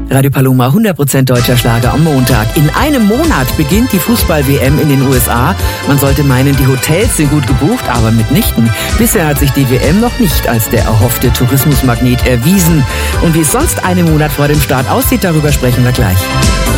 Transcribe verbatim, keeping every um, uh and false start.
Radio Paloma, hundert Prozent deutscher Schlager am Montag. In einem Monat beginnt die Fußball-W M in den U S A. Man sollte meinen, die Hotels sind gut gebucht, aber mitnichten. Bisher hat sich die W M noch nicht als der erhoffte Tourismusmagnet erwiesen. Und wie es sonst einen Monat vor dem Start aussieht, darüber sprechen wir gleich.